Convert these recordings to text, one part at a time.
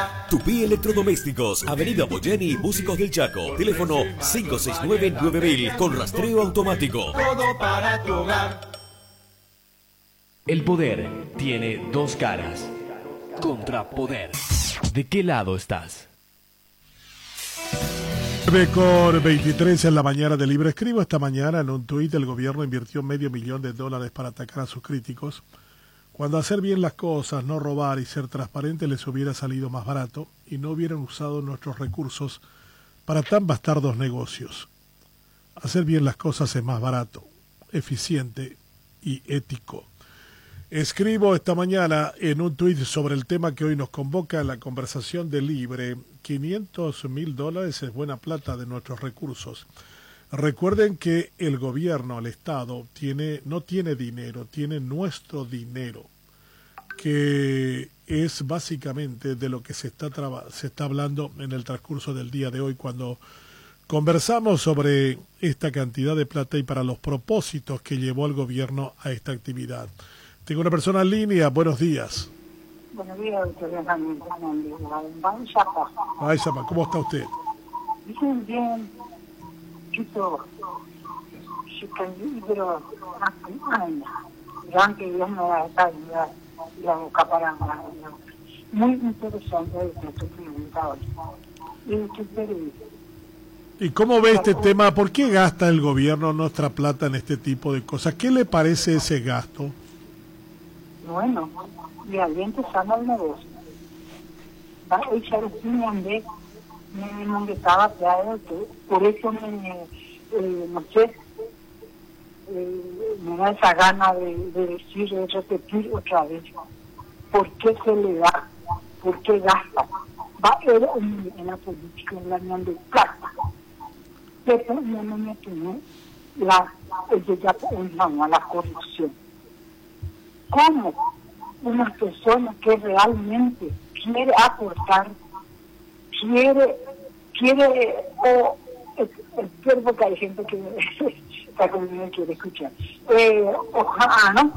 Tupí Electrodomésticos, Avenida Boyeni, Músicos del Chaco. Teléfono 569-9000 con rastreo automático. Todo para tu hogar. El poder tiene dos caras. Contrapoder. ¿De qué lado estás? 9:23 en la mañana de Libre Escribo. Esta mañana en un tuit el gobierno invirtió $500,000 para atacar a sus críticos, cuando hacer bien las cosas, no robar y ser transparente les hubiera salido más barato y no hubieran usado nuestros recursos para tan bastardos negocios. Hacer bien las cosas es más barato, eficiente y ético. Escribo esta mañana en un tuit sobre el tema que hoy nos convoca en la conversación de Libre. $500,000 es buena plata de nuestros recursos. Recuerden que el gobierno, el Estado, no tiene dinero, tiene nuestro dinero, que es básicamente de lo que se está hablando en el transcurso del día de hoy cuando conversamos sobre esta cantidad de plata y para los propósitos que llevó el gobierno a esta actividad. Tengo una persona en línea, buenos días. Buenos días, doctor Benjamín. Ay, Zapa, ¿cómo está usted? Bien. Pero yo que Dios me va a estar la boca para nada. Muy interesante tu pregunta hoy. ¿Y cómo ve este tema? ¿Por qué gasta el gobierno nuestra plata en este tipo de cosas? ¿Qué le parece ese gasto? Bueno, y alguien empezando el negocio. Va a echar un de me estaba claro que por eso no sé, me da esa gana de decir, de repetir otra vez. ¿Por qué se le da? ¿Por qué gasta? Va a ir en la política, en la unión de plata. Pero no me tiene la corrupción. ¿Cómo una persona que realmente quiere aportar, espero porque hay gente que está conmigo quiere escuchar, ojalá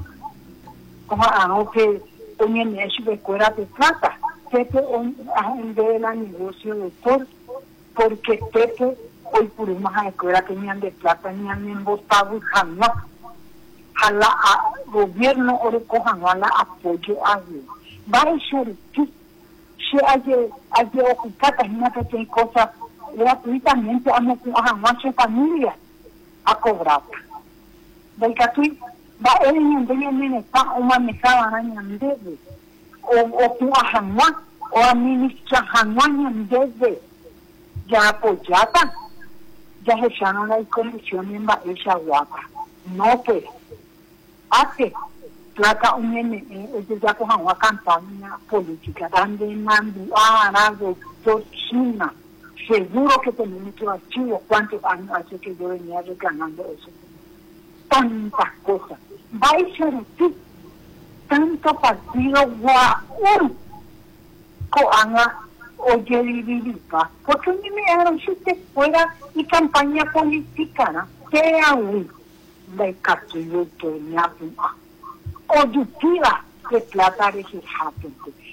que un hecho de escuela de plata, que en vez de la negocio de todo, porque hoy por una escuela tenían de plata, ni han votado jamás. A la gobierno o recojan a la apoyo a él. Va a ser que se haya ocupado que tem cosas gratuitamente a nuestra familia a cobrar. Del que tú va a ir en una mesada en debe o que a jamás o a ministra jamás en debe ya apoyada ya se echaron la comisión en la esa guapa. No pues hace plata ya cojan una campaña política donde mandó a doctor China. Seguro que tenemos que archivo cuántos años hace que yo venía reclamando eso. Tantas cosas. Va a ser así. Tanto partido guau coanga oye vivipa. Porque me dieron si usted fuera y campaña política, ¿no? ¿Qué hago? De castillo que me ha o de plata de ese